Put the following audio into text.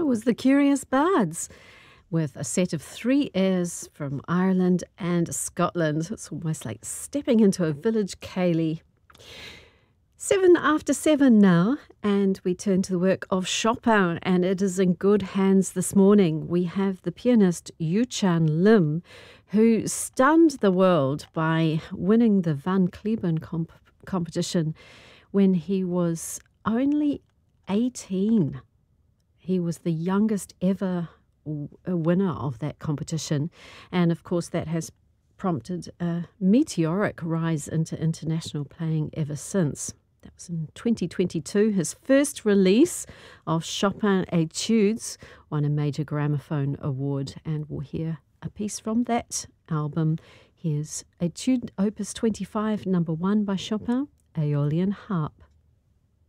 It was the Curious Bards with a set of three airs from Ireland and Scotland. It's almost like stepping into a village ceilidh. 7:07 now, and we turn to the work of Chopin, and it is in good hands this morning. We have the pianist Yu-Chan Lim, who stunned the world by winning the Van Cliburn competition when he was only 18. He was the youngest ever winner of that competition, and of course that has prompted a meteoric rise into international playing ever since. That was in 2022. His first release of Chopin Etudes won a major gramophone award, and we'll hear a piece from that album. Here's Etude Opus 25, number 1 by Chopin, Aeolian Harp.